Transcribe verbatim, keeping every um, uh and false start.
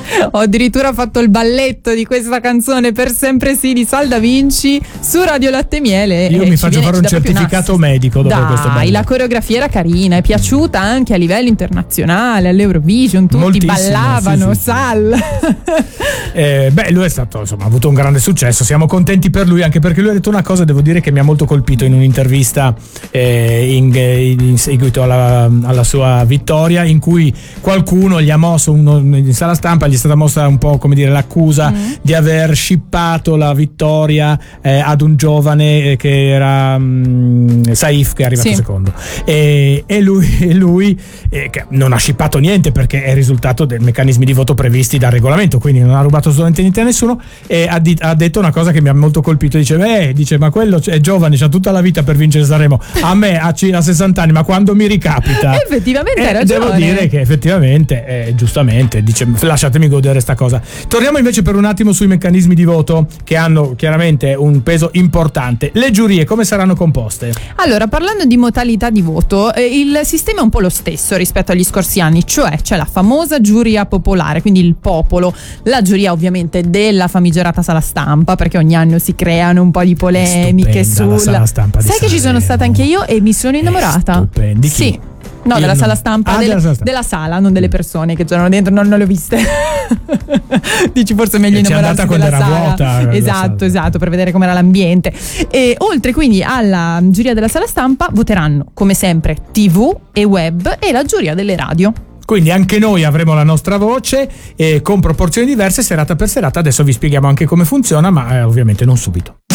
Ho addirittura fatto il balletto di questa canzone Per sempre sì di Sal Da Vinci su Radio Latte e Miele. Io e mi ci faccio viene- fare ci un dà proprio certificato una- medico dopo questo Dai, balletto. la coreografia era carina, è piaciuta anche a livello internazionale, all'Eurovision, tutti Moltissimo, ballavano, sì, sì, sì. Sal. Eh, beh, lui è stato, insomma, ha avuto un grande successo. Siamo contenti per lui, anche perché lui ha detto una cosa, devo dire, che mi ha molto colpito in un'intervista eh, in, in seguito alla, alla sua vittoria, in cui qualcuno gli ha mosso uno, in sala stampa gli è stata mossa un po', come dire, l'accusa mm. di aver scippato la vittoria eh, ad un giovane eh, che era um, Saif, che è arrivato Sì. secondo, e, e lui, e lui eh, che non ha scippato niente, perché è il risultato dei meccanismi di voto previsti dal regolamento, quindi non ha rubato assolutamente niente a nessuno. E ha, di, ha detto una cosa che mi ha molto colpito, dice beh, dice ma quello è giovane, c'ha tutta la vita per vincere Sanremo, a me a, a sessanta anni, ma quando mi ricapita Effettivamente eh, hai ragione. devo dire che effettivamente eh, giustamente dice lasciatemi godere sta cosa. Torniamo invece per un attimo sui meccanismi di voto, che hanno chiaramente un peso importante. Le giurie come saranno composte? Allora, parlando di modalità di voto, eh, il sistema è un po' lo stesso rispetto agli scorsi anni, cioè c'è la famosa giuria popolare, quindi il popolo, la giuria ovviamente della famigerata sala stampa, perché ogni anno si creano un po' di polemiche Stupenda la sul... sala stampa di Sai che ci sono Sanremo. stata anche io e mi sono innamorata. Stupenda. Di chi? Sì. No, Io della non- sala stampa, Ah, delle- della sala stampa. della sala, non delle persone che c'erano dentro, non, non le ho viste. Dici forse è meglio E c'è innamorarsi andata della quando era sala. vuota, la Esatto, sala. esatto, per vedere com'era l'ambiente. E oltre quindi alla giuria della sala stampa voteranno come sempre tivù e web e la giuria delle radio. Quindi anche noi avremo la nostra voce eh, con proporzioni diverse serata per serata. Adesso vi spieghiamo anche come funziona, ma eh, ovviamente non subito.